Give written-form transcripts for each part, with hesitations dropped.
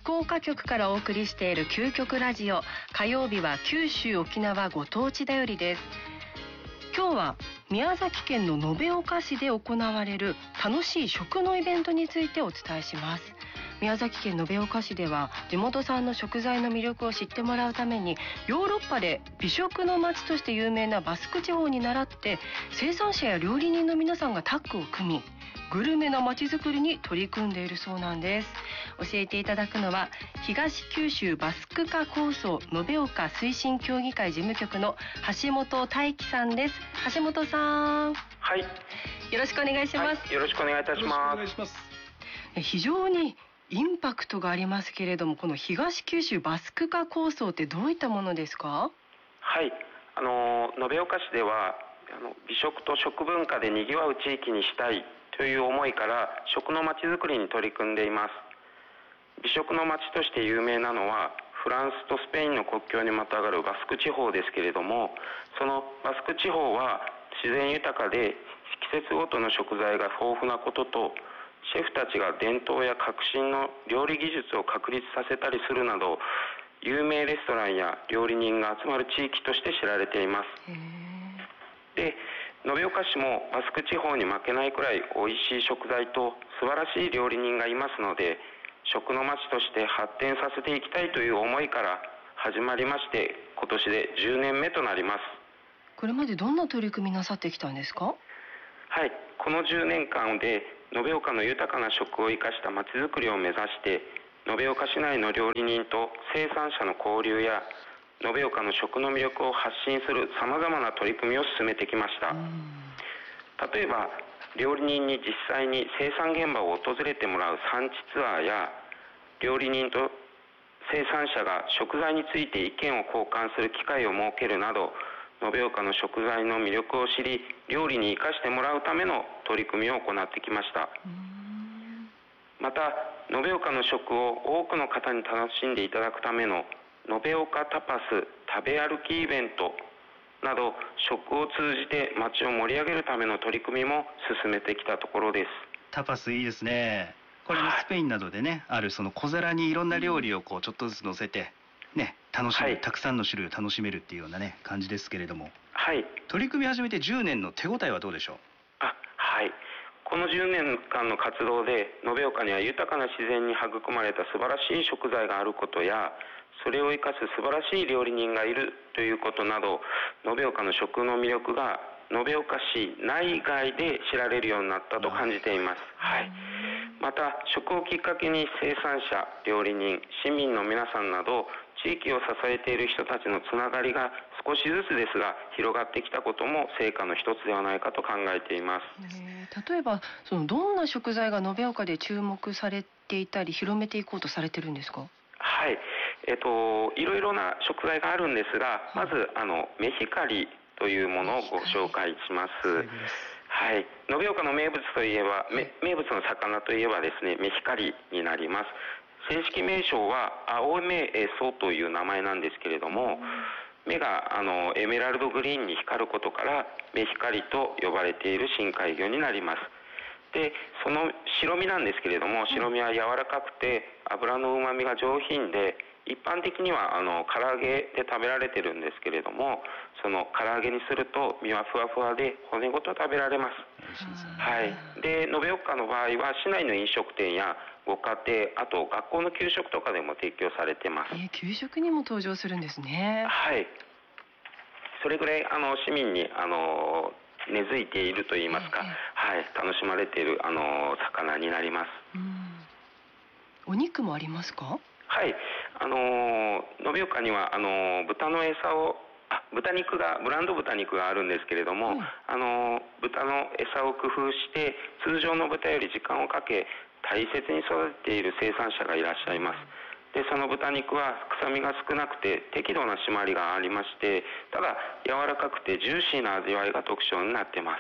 福岡局からお送りしている究極ラジオ。火曜日は九州沖縄ご当地だよりです。今日は宮崎県の延岡市で行われる楽しい食のイベントについてお伝えします。宮崎県延岡市では地元産の食材の魅力を知ってもらうために、ヨーロッパで美食の街として有名なバスク地方に倣って生産者や料理人の皆さんがタッグを組み、グルメな街づくりに取り組んでいるそうなんです。教えていただくのは東九州バスク化構想延岡推進協議会事務局の橋本大樹さんです。橋本さん、 はい、 よろしくお願いします。 よろしくお願いいたします。 非常にインパクトがありますけれども、この東九州バスク化構想ってどういったものですか？ はい、延岡市では美食と食文化でにぎわう地域にしたいという思いから食のまちづくりに取り組んでいます。美食の街として有名なのはフランスとスペインの国境にまたがるバスク地方ですけれども、そのバスク地方は自然豊かで季節ごとの食材が豊富なことと、シェフたちが伝統や革新の料理技術を確立させたりするなど、有名レストランや料理人が集まる地域として知られています。で、延岡市もバスク地方に負けないくらい美味しい食材と素晴らしい料理人がいますので、食の街として発展させていきたいという思いから始まりまして、今年で10年目となります。 これまでどんな取り組みなさってきたんですか？ はい、この10年間で延岡の豊かな食を生かした街づくりを目指して、延岡市内の料理人と生産者の交流や延岡の食の魅力を発信するさまざまな取り組みを進めてきました。例えば料理人に実際に生産現場を訪れてもらう産地ツアーや、料理人と生産者が食材について意見を交換する機会を設けるなど、延岡の食材の魅力を知り料理に生かしてもらうための取り組みを行ってきました。また延岡の食を多くの方に楽しんでいただくための延岡タパス食べ歩きイベントなど、食を通じて街を盛り上げるための取り組みも進めてきたところです。 タパスいいですね。これスペインなどでね、あるその小皿にいろんな料理をこうちょっとずつ乗せてね、楽しむ、たくさんの種類を楽しめるっていうようなね感じですけれども、 はい、 取り組み始めて10年の手応えはどうでしょう？ はい、この10年間の活動で延岡には豊かな自然に育まれた素晴らしい食材があることや、それを生かす素晴らしい料理人がいるということなど、延岡の食の魅力が延岡市内外で知られるようになったと感じています。はい、また食をきっかけに生産者、料理人、市民の皆さんなど地域を支えている人たちのつながりが少しずつですが広がってきたことも成果の一つではないかと考えています。 例えばどんな食材が延岡で注目されていたり広めていこうとされてるんですか？ はい、いろいろな食材があるんですが、まずメヒカリというものをご紹介します。はい、延岡の名物といえば、名物の魚といえばですね、メヒカリになります。正式名称は青目ソという名前なんですけれども、目がエメラルドグリーンに光ることからメヒカリと呼ばれている深海魚になります。で、その白身なんですけれども、白身は柔らかくて脂のうまみが上品で、一般的には唐揚げで食べられてるんですけれども、その唐揚げにすると身はふわふわで骨ごと食べられます。はい、で延岡の場合は市内の飲食店やご家庭、あと学校の給食とかでも提供されてます。 給食にも登場するんですね。 はい、それぐらい市民に根付いているといいますか、はい、楽しまれている魚になります。 お肉もありますか？ はい、延岡には豚の餌を豚肉がブランド豚肉があるんですけれども、豚の餌を工夫して通常の豚より時間をかけ大切に育てている生産者がいらっしゃいます。で、その豚肉は臭みが少なくて適度な締まりがありまして、ただ柔らかくてジューシーな味わいが特徴になってます。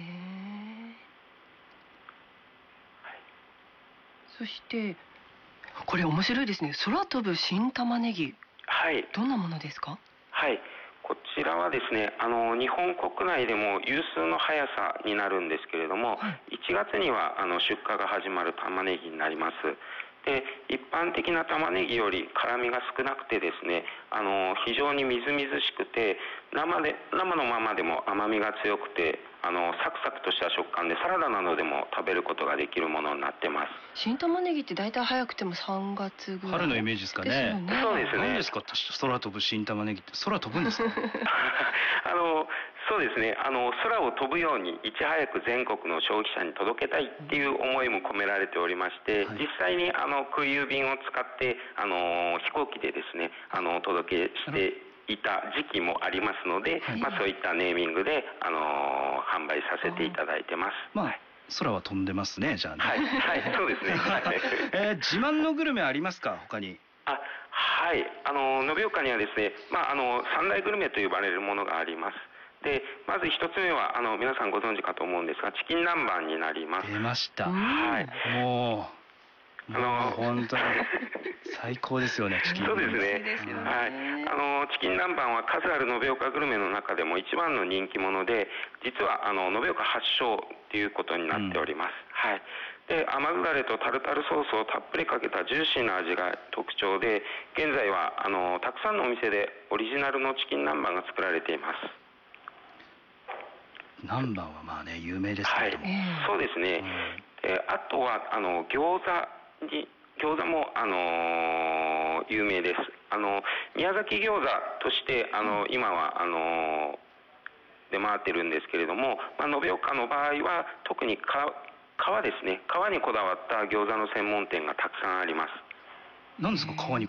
そしてこれ面白いですね。空飛ぶ新玉ねぎ。はい。どんなものですか？ はい。こちらはですね、日本国内でも有数の速さになるんですけれども、1月には出荷が始まる玉ねぎになります。 で一般的な玉ねぎより辛みが少なくてですね、非常にみずみずしくて生のままでも甘みが強くてサクサクとした食感でサラダなどでも食べることができるものになってます。 新玉ねぎって大体早くても3月ぐらい春のイメージですかね。 そうですね。 何ですか、空飛ぶ新玉ねぎって空飛ぶんですか？ そうですね、空を飛ぶようにいち早く全国の消費者に届けたいっていう思いも込められておりまして、 はい、 実際に空輸便を使って飛行機でですねお届けしていた時期もありますので、 はい、 そういったネーミングで販売させていただいてます。 まあ空は飛んでますね、じゃあね。 はい、はい、そうですね。 自慢のグルメありますか、他に？ はい、延岡にはですね、三大グルメと呼ばれるものがあります。でまず一つ目は皆さんご存知かと思うんですが、チキン南蛮になります。 出ました。 はい、 もう本当に最高ですよね、チキン南蛮。 そうですね。はい、チキン南蛮は数ある延岡グルメの中でも一番の人気者で、実は延岡発祥ということになっております。はい。で甘酢だれとタルタルソースをたっぷりかけたジューシーな味が特徴で、現在はたくさんのお店でオリジナルのチキン南蛮が作られています。 南蛮はまあね有名ですけども、 はい、そうですね。あとは餃子も有名です。宮崎餃子として今は出回ってるんですけれども、延岡の場合は特に皮ですね、皮にこだわった餃子の専門店がたくさんあります。 何ですか、皮に